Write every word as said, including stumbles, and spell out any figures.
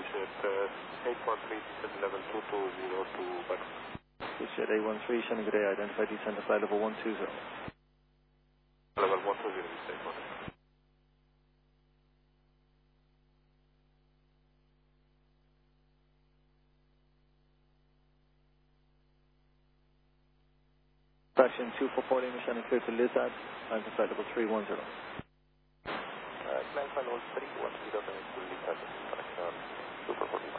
Swissjet uh, eight one three, descent level two two zero two, but Swissjet eight one three, showing good day, identify descent to flight level one two zero. level one two zero, mistake one. Fraction two four four, Machine clear to Lizard, and to flight level three one zero. Uh, nine five one three one zero, to Lizard, fraction two four four.